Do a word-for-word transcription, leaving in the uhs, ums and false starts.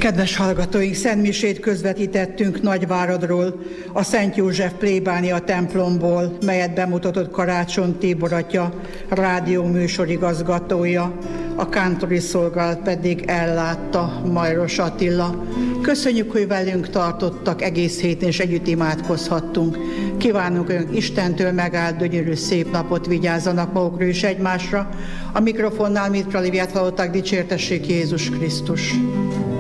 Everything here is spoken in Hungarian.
Kedves hallgatóink, szentmisét közvetítettünk Nagyváradról, a Szent József plébánia templomból, melyet bemutatott Karácsony Tibor atya, rádió műsorigazgatója, a kántori szolgálat pedig ellátta Majros Attila. Köszönjük, hogy velünk tartottak egész héten, és együtt imádkozhattunk. Kívánunk önök Istentől megállt, gyönyörű szép napot, vigyázzanak magukra és egymásra. A mikrofonnál Mitra Liviát hallották, dicsértessék Jézus Krisztus.